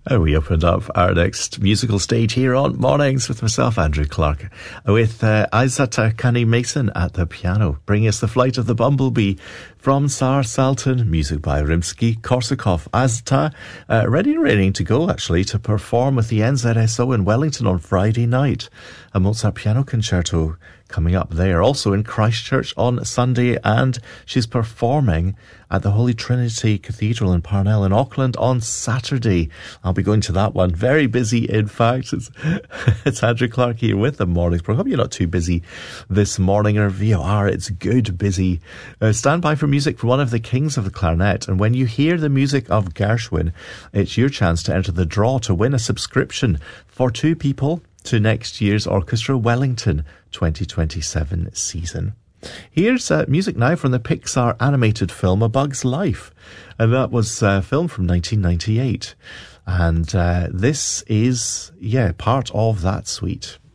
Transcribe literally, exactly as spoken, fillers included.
And we opened up our next musical stage here on Mornings with myself, Andrew Clark, with uh, Aizata Kani Mason at the piano, bringing us The Flight of the Bumblebee from Tsar Salton, music by Rimsky-Korsakov. Aizata, uh, ready and ready to go, actually, to perform with the N Z S O in Wellington on Friday night. A Mozart piano concerto coming up there. Also in Christchurch on Sunday, and she's performing at the Holy Trinity Cathedral in Parnell in Auckland on Saturday. I'll be going to that one. Very busy, in fact. It's, it's Andrew Clark here with the Mornings Programme. Hope you're not too busy this morning, or if you are, it's good busy. Uh, stand by for music from one of the kings of the clarinet, and when you hear the music of Gershwin, it's your chance to enter the draw to win a subscription for two people to next year's Orchestra Wellington twenty twenty-seven season. Here's uh, music now from the Pixar animated film A Bug's Life, and that was a uh, film from nineteen ninety-eight, and uh, this is, yeah, part of that suite.